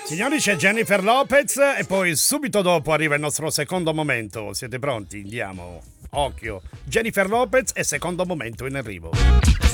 Signori, c'è Jennifer Lopez e poi subito dopo arriva il nostro secondo momento. Siete pronti? Andiamo. Occhio. Jennifer Lopez e secondo momento in arrivo.